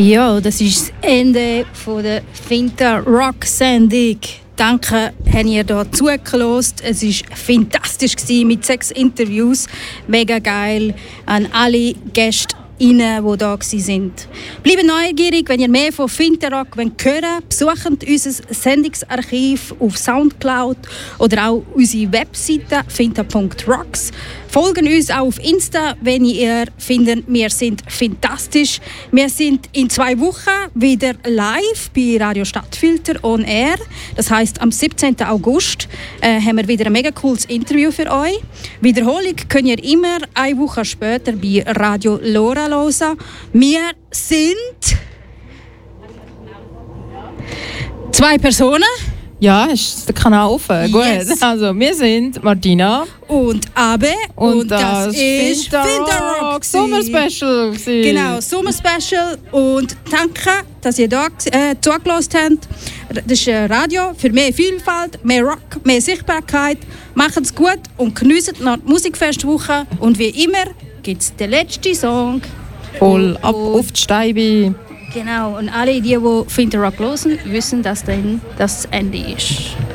Ja, das ist das Ende der Finta-Rock-Sendung. Danke, habt ihr hier zugelassen. Es war fantastisch mit 6 Interviews. Mega geil an alle Gäste, die da waren. Bleibt neugierig, wenn ihr mehr von Finta-Rock hören wollt. Besucht unser Sendungsarchiv auf Soundcloud oder auch unsere Webseite finta.rocks. Folgen uns auch auf Insta, wenn ihr findet, wir sind fantastisch. Wir sind in 2 Wochen wieder live bei Radio Stadtfilter on Air. Das heisst, am 17. August haben wir wieder ein mega cooles Interview für euch. Wiederholung könnt ihr immer eine Woche später bei Radio Lora hören. Wir sind 2 Personen. Ja, ist der Kanal offen. Yes. Gut, also wir sind Martina und Abe und das ist Finta-Rock Sommer Special. Genau, Sommer Special und danke, dass ihr da zugelassen habt. Das ist Radio für mehr Vielfalt, mehr Rock, mehr Sichtbarkeit. Macht's gut und genießt noch die Musikfestwoche und wie immer gibt es den letzten Song. Voll ab auf die Steibe. Genau, und alle, die Finta-Rock hören, wissen, dass dann das Ende ist.